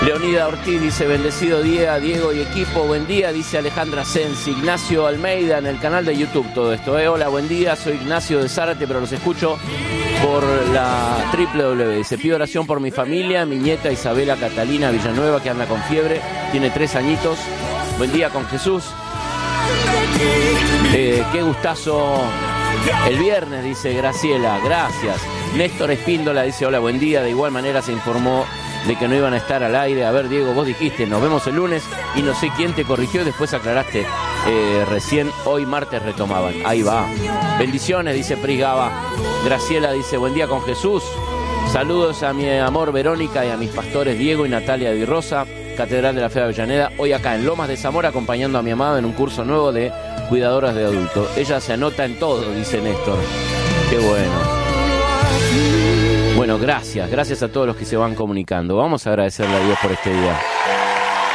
Leonida Ortiz dice, bendecido día, Diego y equipo, buen día, dice Alejandra Sensi. Ignacio Almeida en el canal de YouTube todo esto, hola, buen día, soy Ignacio de Zárate, pero los escucho por la www. Dice, pido oración por mi familia, mi nieta Isabela Catalina Villanueva, que anda con fiebre, tiene 3 añitos. Buen día con Jesús. Qué gustazo el viernes, dice Graciela, gracias. Néstor Espíndola dice, hola, buen día, de igual manera se informó de que no iban a estar al aire. A ver, Diego, vos dijiste, nos vemos el lunes y no sé quién te corrigió y después aclaraste recién, hoy martes retomaban. Ahí va. Bendiciones, dice Prisgaba. Graciela dice, buen día con Jesús. Saludos a mi amor Verónica y a mis pastores Diego y Natalia Di Rosa, Catedral de la Fe de Avellaneda. Hoy acá en Lomas de Zamora acompañando a mi amado en un curso nuevo de cuidadoras de adultos. Ella se anota en todo, dice Néstor. Qué bueno. Bueno, gracias a todos los que se van comunicando. Vamos a agradecerle a Dios por este día.